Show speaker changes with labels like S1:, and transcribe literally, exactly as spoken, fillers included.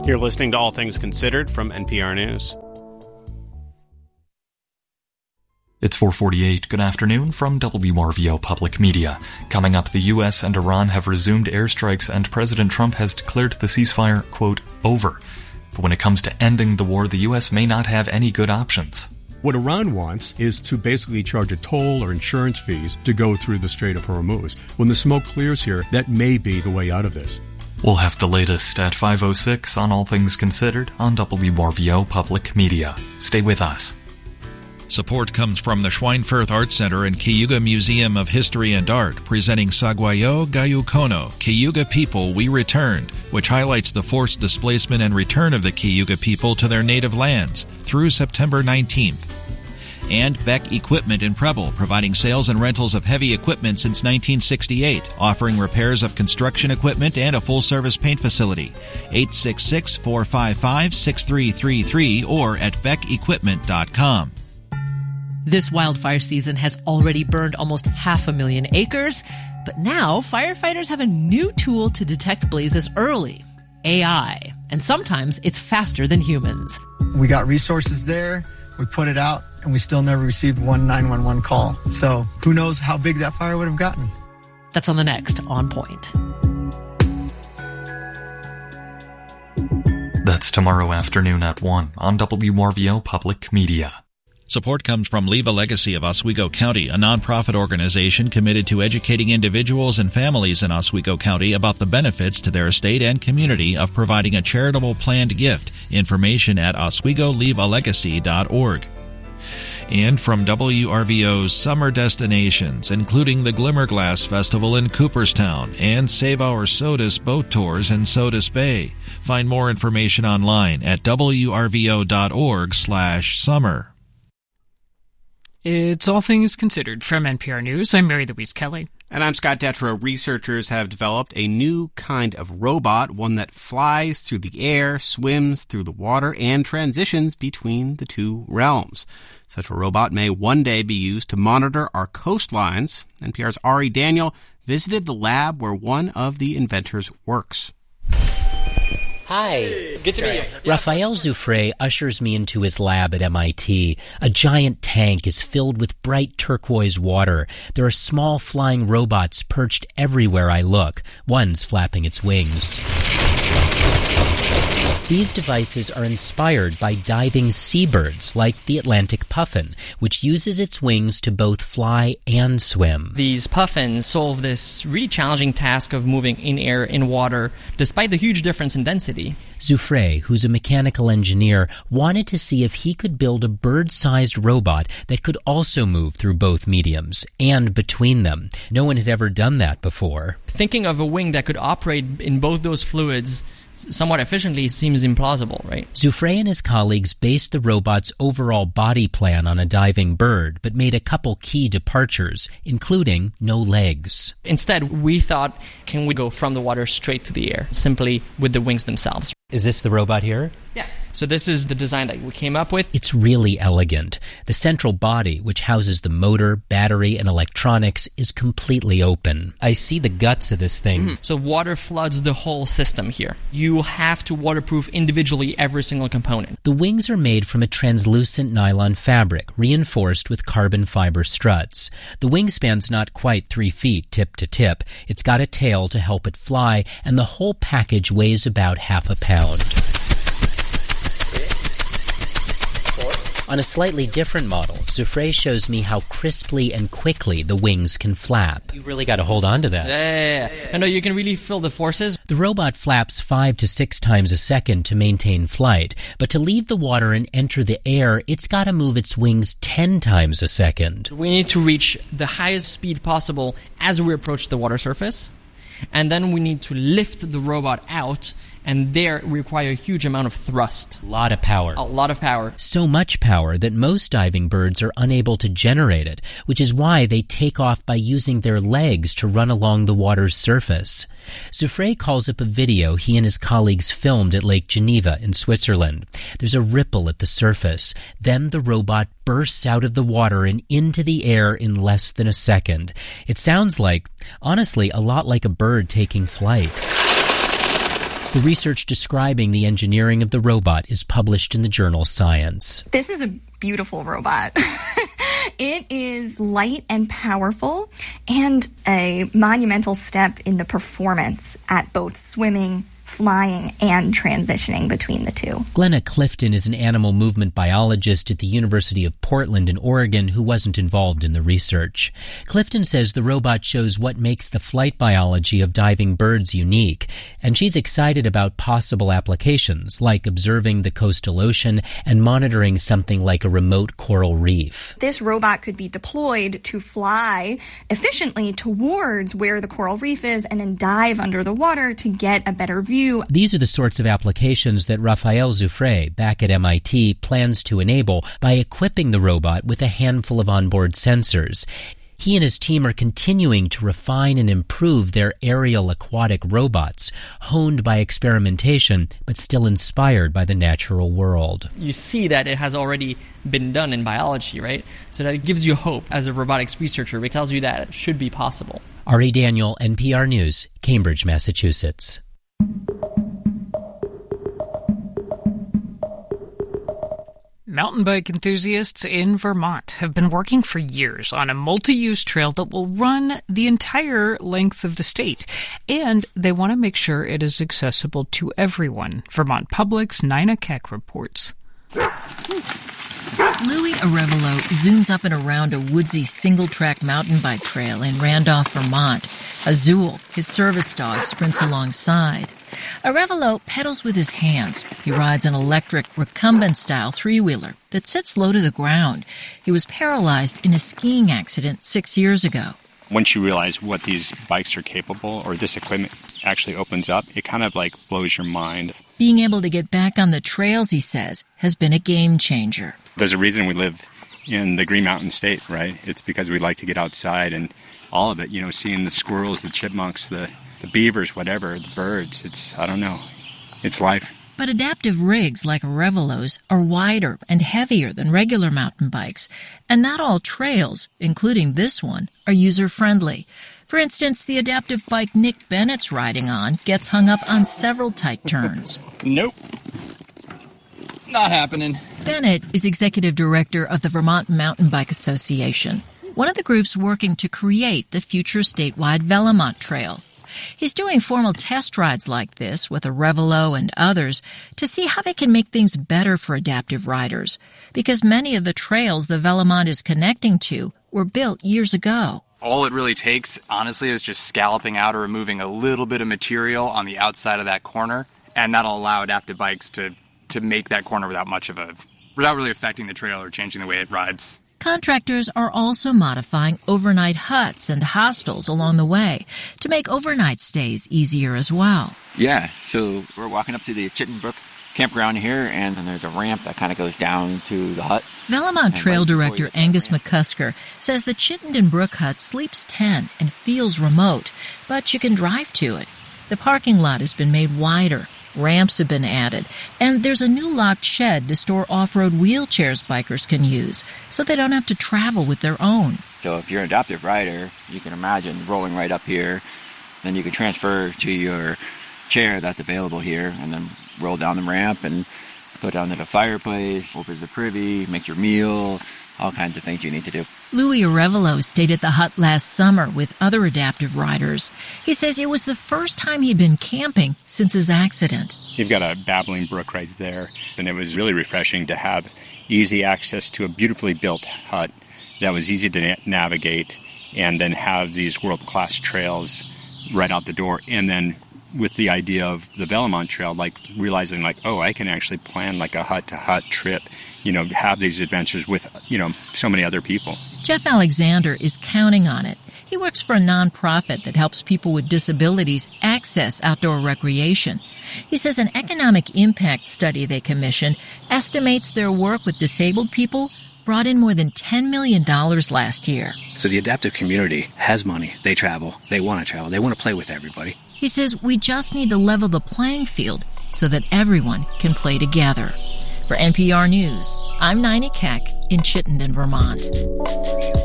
S1: You're listening to All Things Considered from N P R News.
S2: It's four forty-eight. Good afternoon from W R V O Public Media. Coming up, the U S and Iran have resumed airstrikes and President Trump has declared the ceasefire, quote, over. But when it comes to ending the war, the U S may not have any good options.
S3: What Iran wants is to basically charge a toll or insurance fees to go through the Strait of Hormuz. When the smoke clears here, that may be the way out of this.
S2: We'll have the latest at five oh six on All Things Considered on W R V O Public Media. Stay with us.
S4: Support comes from the Schweinfurth Art Center and Cayuga Museum of History and Art, presenting Saguayo Gayukono, Cayuga People We Returned, which highlights the forced displacement and return of the Cayuga people to their native lands through September nineteenth. And Beck Equipment in Preble, providing sales and rentals of heavy equipment since nineteen sixty-eight, offering repairs of construction equipment and a full-service paint facility. eight six six, four five five, six three three three or at beck equipment dot com.
S5: This wildfire season has already burned almost half a million acres, but now firefighters have a new tool to detect blazes early, A I. And sometimes it's faster than humans.
S6: We got resources there, we put it out, and we still never received one nine one one call. So who knows how big that fire would have gotten.
S5: That's on the next On Point.
S2: That's tomorrow afternoon at one on W R V O Public Media.
S4: Support comes from Leave a Legacy of Oswego County, a nonprofit organization committed to educating individuals and families in Oswego County about the benefits to their estate and community of providing a charitable planned gift. Information at oswego leave a legacy dot org. And from W R V O's summer destinations, including the Glimmerglass Festival in Cooperstown and Save Our Sodus boat tours in Sodus Bay. Find more information online at w r v o dot org slash summer.
S7: It's All Things Considered from N P R News. I'm Mary Louise Kelly.
S1: And I'm Scott Detrow. Researchers have developed a new kind of robot, one that flies through the air, swims through the water, and transitions between the two realms. Such a robot may one day be used to monitor our coastlines. N P R's Ari Daniel visited the lab where one of the inventors works.
S8: Hi. Good to meet you. Raphael Zufre ushers me into his lab at M I T. A giant tank is filled with bright turquoise water. There are small flying robots perched everywhere I look. One's flapping its wings. These devices are inspired by diving seabirds like the Atlantic puffin, which uses its wings to both fly and swim.
S9: These puffins solve this really challenging task of moving in air, in water, despite the huge difference in density.
S8: Zufre, who's a mechanical engineer, wanted to see if he could build a bird-sized robot that could also move through both mediums and between them. No one had ever done that before.
S9: Thinking of a wing that could operate in both those fluids somewhat efficiently seems implausible, right?
S8: Zufre and his colleagues based the robot's overall body plan on a diving bird, but made a couple key departures, including no legs.
S9: Instead, we thought, can we go from the water straight to the air, simply with the wings themselves?
S8: Is this the robot here?
S9: Yeah. So this is the design that we came up with.
S8: It's really elegant. The central body, which houses the motor, battery, and electronics, is completely open. I see the guts of this thing.
S9: Mm-hmm. So water floods the whole system here. You have to waterproof individually every single component.
S8: The wings are made from a translucent nylon fabric, reinforced with carbon fiber struts. The wingspan's not quite three feet tip to tip. It's got a tail to help it fly, and the whole package weighs about half a pound. On a slightly different model, Zufre shows me how crisply and quickly the wings can flap. You really got to hold on to that.
S9: Yeah, yeah, yeah. I know you can really feel the forces.
S8: The robot flaps five to six times a second to maintain flight, but to leave the water and enter the air, it's got to move its wings ten times a second.
S9: We need to reach the highest speed possible as we approach the water surface, and then we need to lift the robot out, and there we require a huge amount of thrust.
S8: A lot of power.
S9: A lot of power.
S8: So much power that most diving birds are unable to generate it, which is why they take off by using their legs to run along the water's surface. Zufre calls up a video he and his colleagues filmed at Lake Geneva in Switzerland. There's a ripple at the surface. Then the robot bursts out of the water and into the air in less than a second. It sounds like, honestly, a lot like a bird taking flight. The research describing the engineering of the robot is published in the journal Science.
S10: This is a beautiful robot. It is light and powerful and a monumental step in the performance at both swimming, flying, and transitioning between the two.
S8: Glenna Clifton is an animal movement biologist at the University of Portland in Oregon who wasn't involved in the research. Clifton says the robot shows what makes the flight biology of diving birds unique, and she's excited about possible applications like observing the coastal ocean and monitoring something like a remote coral reef.
S10: This robot could be deployed to fly efficiently towards where the coral reef is and then dive under the water to get a better view.
S8: These are the sorts of applications that Raphael Zufré, back at M I T, plans to enable by equipping the robot with a handful of onboard sensors. He and his team are continuing to refine and improve their aerial aquatic robots, honed by experimentation, but still inspired by the natural world.
S9: You see that it has already been done in biology, right? So that it gives you hope as a robotics researcher. It tells you that it should be possible.
S8: Ari Daniel, N P R News, Cambridge, Massachusetts.
S7: Mountain bike enthusiasts in Vermont have been working for years on a multi-use trail that will run the entire length of the state, and they want to make sure it is accessible to everyone. Vermont Public's Nina Keck reports.
S5: Louis Arevalo zooms up and around a woodsy single-track mountain bike trail in Randolph, Vermont. Azul, his service dog, sprints alongside. Arevalo pedals with his hands. He rides an electric, recumbent-style three-wheeler that sits low to the ground. He was paralyzed in a skiing accident six years ago.
S11: Once you realize what these bikes are capable, or this equipment actually opens up, it kind of like blows your mind.
S5: Being able to get back on the trails, he says, has been a game changer.
S11: There's a reason we live in the Green Mountain State, right? It's because we like to get outside and all of it, you know, seeing the squirrels, the chipmunks, the, the beavers, whatever, the birds. It's, I don't know, it's life.
S5: But adaptive rigs like Arevalo's are wider and heavier than regular mountain bikes, and not all trails, including this one, are user-friendly. For instance, the adaptive bike Nick Bennett's riding on gets hung up on several tight turns.
S12: Nope. Not happening.
S5: Bennett is executive director of the Vermont Mountain Bike Association, one of the groups working to create the future statewide Velomont Trail. He's doing formal test rides like this with Arevalo and others to see how they can make things better for adaptive riders, because many of the trails the Velomont is connecting to were built years ago.
S12: All it really takes, honestly, is just scalloping out or removing a little bit of material on the outside of that corner, and that'll allow adaptive bikes to, to make that corner without much of a, without really affecting the trail or changing the way it rides.
S5: Contractors are also modifying overnight huts and hostels along the way to make overnight stays easier as well.
S13: Yeah, so we're walking up to the Chittenden Brook campground here, and then there's a ramp that kind of goes down to the hut.
S5: Velomont Trail Director Angus McCusker says the Chittenden Brook hut sleeps ten and feels remote, but you can drive to it. The parking lot has been made wider. Ramps have been added, and there's a new locked shed to store off-road wheelchairs bikers can use, so they don't have to travel with their own.
S13: So if you're an adaptive rider, you can imagine rolling right up here, then you can transfer to your chair that's available here, and then roll down the ramp and go down to the fireplace, over to the privy, make your meal, all kinds of things you need to do.
S5: Louis Arevalo stayed at the hut last summer with other adaptive riders. He says it was the first time he'd been camping since his accident.
S11: You've got a babbling brook right there, and it was really refreshing to have easy access to a beautifully built hut that was easy to na- navigate, and then have these world-class trails right out the door. And then with the idea of the Velomont Trail, like realizing like, oh, I can actually plan like a hut-to-hut trip, you know, have these adventures with, you know, so many other people.
S5: Jeff Alexander is counting on it. He works for a nonprofit that helps people with disabilities access outdoor recreation. He says an economic impact study they commissioned estimates their work with disabled people brought in more than ten million dollars last year.
S14: So the adaptive community has money. They travel. They want to travel. They want to play with everybody.
S5: He says we just need to level the playing field so that everyone can play together. For N P R News, I'm Nina Keck in Chittenden, Vermont.